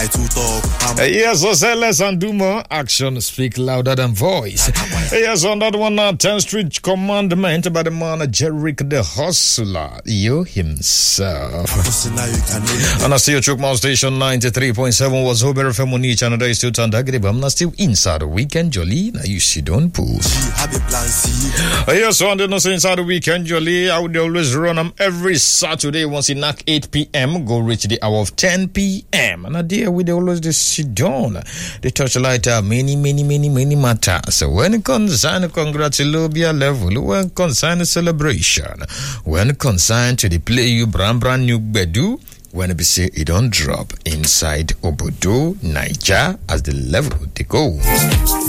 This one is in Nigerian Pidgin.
Yes, so say less and do more. Action speak louder than voice. Yes, on that one, 10th Street commandment by the man Jerick the Hustler, you himself. And I still Chukma Station 93.7 was Hober Femunich, and I still Tandagri, I'm not still inside the weekend jolly. Now you see don't pull. Yes, so on the inside the weekend jolly, I would always run them every Saturday once in knock 8 p.m. Go reach the hour of 10 p.m. And a day we always sit down. The touchlight many matters. So when it concerns congratulobia level, when it concerns celebration, when it concerns to the play you brand new bedu, when it say it don't drop inside Obodo, Niger as the level they go.